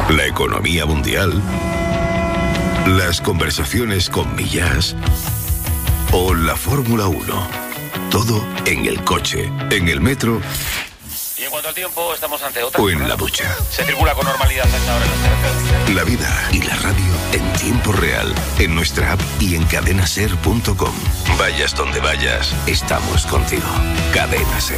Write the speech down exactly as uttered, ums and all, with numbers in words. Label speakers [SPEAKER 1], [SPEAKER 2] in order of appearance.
[SPEAKER 1] la economía mundial, las conversaciones con Millás o la Fórmula uno. Todo en el coche, en el metro.
[SPEAKER 2] Y en cuanto al tiempo, estamos ante otra.
[SPEAKER 1] O en la ducha.
[SPEAKER 2] Se circula con normalidad hasta ahora en las carreteras.
[SPEAKER 1] La vida y la radio en tiempo real, en nuestra app y en cadena ser punto com. Vayas donde vayas, estamos contigo. Cadena Ser.